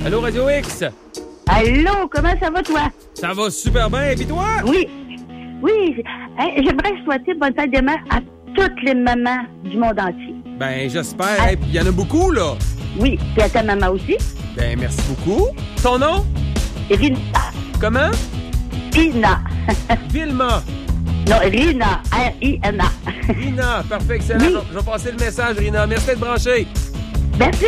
Allô, Radio X? Allô, comment ça va, toi? Ça va super bien, et puis toi? Oui. Hey, j'aimerais souhaiter bonne fête des mères à toutes les mamans du monde entier. Ben, j'espère. Hey, il y en a beaucoup, là. Oui, puis à ta maman aussi. Ben, merci beaucoup. Ton nom? Rina. Comment? Rina. Vilma. Non, Rina. R-I-N-A. Rina, parfait, excellent. Oui. Je vais passer le message, Rina. Merci d'être branché. Merci.